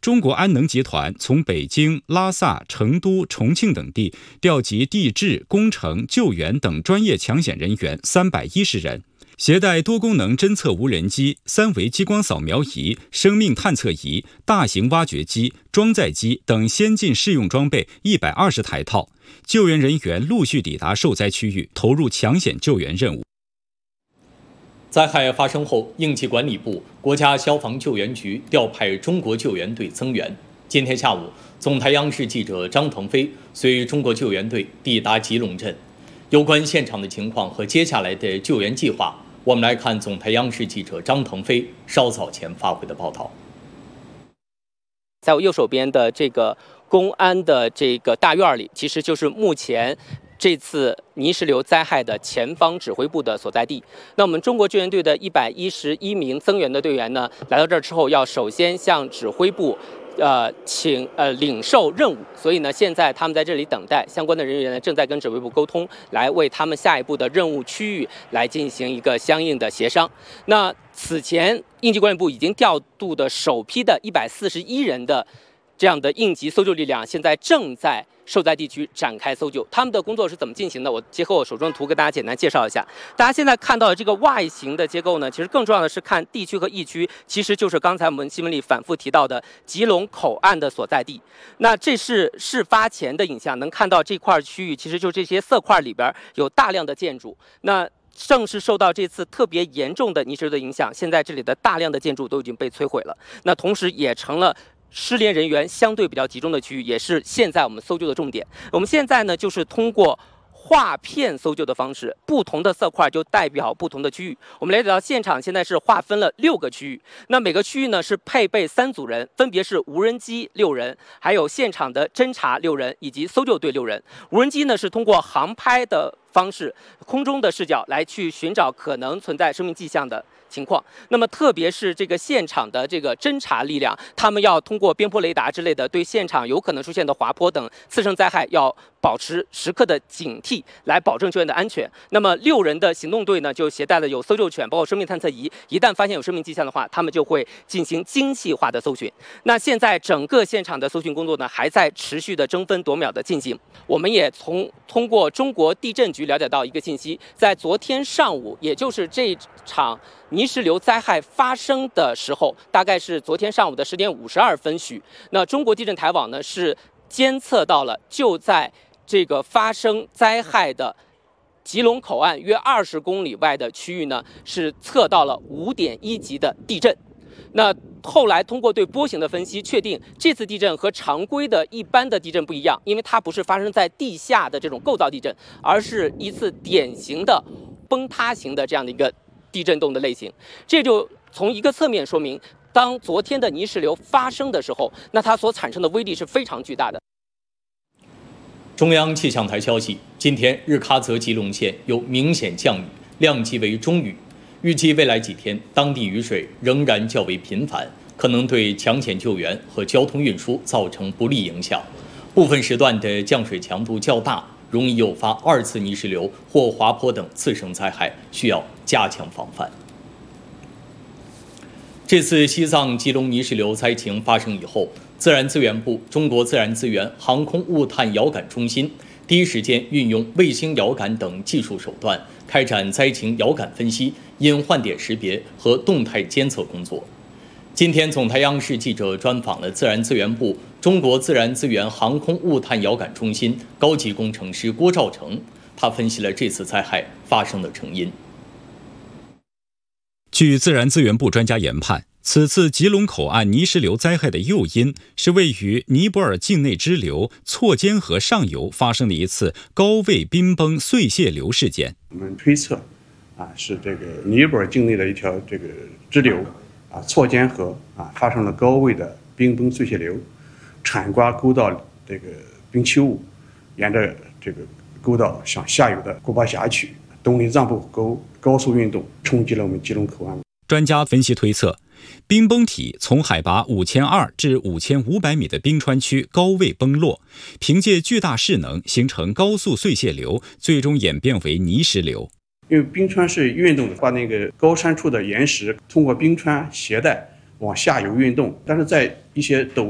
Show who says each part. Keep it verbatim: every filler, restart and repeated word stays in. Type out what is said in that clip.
Speaker 1: 中国安能集团从北京、拉萨、成都、重庆等地调集地质、工程、救援等专业抢险人员三百一十人，携带多功能侦测无人机、三维激光扫描仪、生命探测仪、大型挖掘机、装载机等先进试用装备一百二十台套。救援人员陆续抵达受灾区域，投入抢险救援任务。
Speaker 2: 灾害发生后，应急管理部、国家消防救援局调派中国救援队增援。今天下午，总台央视记者张腾飞随中国救援队抵达吉隆镇。有关现场的情况和接下来的救援计划，我们来看总台央视记者张腾飞稍早前发回的报道。
Speaker 3: 在我右手边的这个公安的这个大院里，其实就是目前这次泥石流灾害的前方指挥部的所在地。那我们中国救援队的一百一十一名增援的队员呢，来到这儿之后，要首先向指挥部，呃，请呃领受任务。所以呢，现在他们在这里等待，相关的人员呢正在跟指挥部沟通，来为他们下一步的任务区域来进行一个相应的协商。那此前应急管理部已经调度的首批的一百四十一人的这样的应急搜救力量，现在正在受灾地区展开搜救。他们的工作是怎么进行的？我结合我手中的图给大家简单介绍一下。大家现在看到的这个 Y 型的结构呢，其实更重要的是看地区和疫区，其实就是刚才我们新闻里反复提到的吉隆口岸的所在地。那这是事发前的影像，能看到这块区域，其实就这些色块里边有大量的建筑。那正是受到这次特别严重的泥石流的影响，现在这里的大量的建筑都已经被摧毁了。那同时也成了失联人员相对比较集中的区域，也是现在我们搜救的重点。我们现在呢，就是通过划片搜救的方式，不同的色块就代表不同的区域。我们了解到现场现在是划分了六个区域，那每个区域呢是配备三组人，分别是无人机六人，还有现场的侦察六人，以及搜救队六人。无人机呢是通过航拍的方式，空中的视角来去寻找可能存在生命迹象的情况。那么特别是这个现场的这个侦察力量，他们要通过边坡雷达之类的，对现场有可能出现的滑坡等次生灾害要保持时刻的警惕，来保证救援的安全。那么六人的行动队呢，就携带了有搜救犬，包括生命探测仪，一旦发现有生命迹象的话，他们就会进行精细化的搜寻。那现在整个现场的搜寻工作呢，还在持续的争分夺秒的进行。我们也从通过中国地震局了解到一个信息，在昨天上午，也就是这场泥石流灾害发生的时候，大概是昨天上午的十点五十二分许，那中国地震台网呢是监测到了就在这个发生灾害的吉隆口岸约二十公里外的区域呢，是测到了五点一级的地震。那后来通过对波形的分析，确定这次地震和常规的一般的地震不一样，因为它不是发生在地下的这种构造地震，而是一次典型的崩塌型的这样的一个地震动的类型。这就从一个侧面说明，当昨天的泥石流发生的时候，那它所产生的威力是非常巨大的。
Speaker 2: 中央气象台消息，今天日喀则吉隆县有明显降雨，量级为中雨。预计未来几天，当地雨水仍然较为频繁，可能对抢险救援和交通运输造成不利影响。部分时段的降水强度较大，容易诱发二次泥石流或滑坡等次生灾害，需要加强防范。这次西藏吉隆泥石流灾情发生以后，自然资源部、中国自然资源航空物探遥感中心第一时间运用卫星遥感等技术手段，开展灾情遥感分析、隐患点识别和动态监测工作。今天，总台央视记者专访了自然资源部、中国自然资源航空物探遥感中心高级工程师郭兆成，他分析了这次灾害发生的成因。
Speaker 1: 据自然资源部专家研判，此次吉隆口岸泥石流灾害的诱因是位于尼泊尔境内支流错肩河上游发生的一次高位冰崩碎屑流事件。
Speaker 4: 我们推测，啊，是这个尼泊尔境内的一条这个支流，啊，错肩河啊发生了高位的冰崩碎屑流，铲刮沟道这个冰器物，沿着这个沟道向下游的古巴峡区东里藏布沟高速运动，冲击了我们吉隆口岸。
Speaker 1: 专家分析推测，冰崩体从海拔五千二百至五千五百米的冰川区高位崩落，凭借巨大势能形成高速碎屑流，最终演变为泥石流。
Speaker 4: 因为冰川是运动的，把那个高山处的岩石通过冰川携带往下游运动，但是在一些陡